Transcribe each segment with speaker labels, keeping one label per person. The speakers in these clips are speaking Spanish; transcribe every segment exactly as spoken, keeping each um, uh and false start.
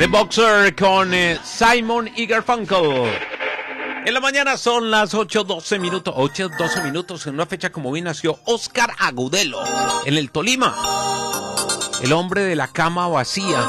Speaker 1: The Boxer con eh, Simon y Garfunkel. En la mañana son las ocho doce minutos. ocho doce minutos. En una fecha como hoy nació Oscar Agudelo en el Tolima. El hombre de la cama vacía.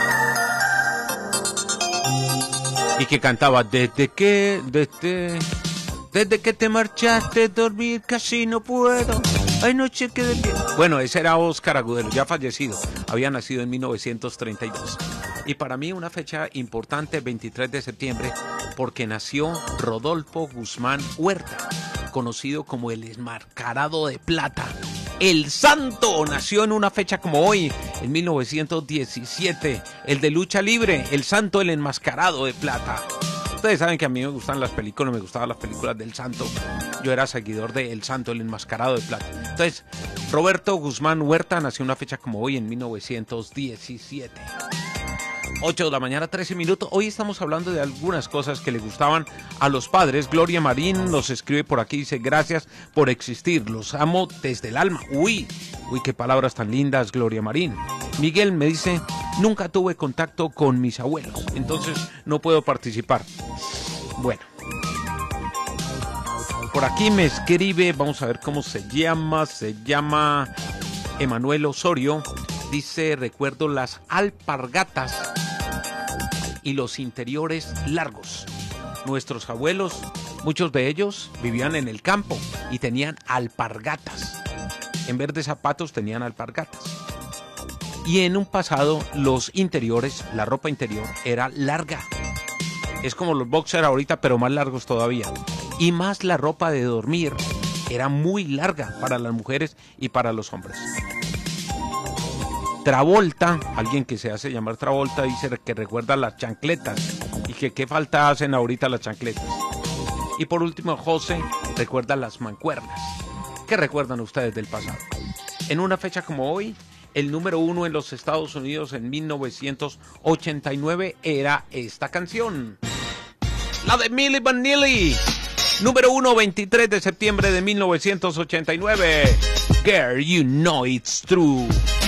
Speaker 1: Y que cantaba desde que, desde, desde que te marchaste, dormir casi no puedo. Ay, noche que de pie. Bueno, ese era Oscar Agudelo, ya fallecido. Había nacido en mil novecientos treinta y dos. Y para mí una fecha importante, veintitrés de septiembre, porque nació Rodolfo Guzmán Huerta, conocido como el Enmascarado de Plata. El Santo nació en una fecha como hoy, en mil novecientos diecisiete. El de lucha libre, El Santo, el Enmascarado de Plata. Ustedes saben que a mí me gustan las películas, me gustaban las películas del Santo. Yo era seguidor de El Santo, el Enmascarado de Plata. Entonces, Roberto Guzmán Huerta nació en una fecha como hoy, en mil novecientos diecisiete. ocho de la mañana, trece minutos. Hoy estamos hablando de algunas cosas que le gustaban a los padres. Gloria Marín nos escribe por aquí, dice: gracias por existir, los amo desde el alma. Uy, uy, qué palabras tan lindas, Gloria Marín. Miguel me dice: nunca tuve contacto con mis abuelos, entonces no puedo participar. Bueno, por aquí me escribe, vamos a ver cómo se llama, se llama Emanuel Osorio. Dice: recuerdo las alpargatas y los interiores largos. Nuestros abuelos, muchos de ellos vivían en el campo y tenían alpargatas. En vez de zapatos tenían alpargatas. Y en un pasado los interiores, la ropa interior era larga. Es como los boxers ahorita, pero más largos todavía. Y más la ropa de dormir era muy larga para las mujeres y para los hombres. Travolta, alguien que se hace llamar Travolta, dice que recuerda las chancletas y que qué falta hacen ahorita las chancletas. Y por último, José recuerda las mancuernas. ¿Qué recuerdan ustedes del pasado? En una fecha como hoy, el número uno en los Estados Unidos en mil novecientos ochenta y nueve era esta canción. La de Milli Vanilli. Número uno, veintitrés de septiembre de mil novecientos ochenta y nueve. Girl, you know it's true.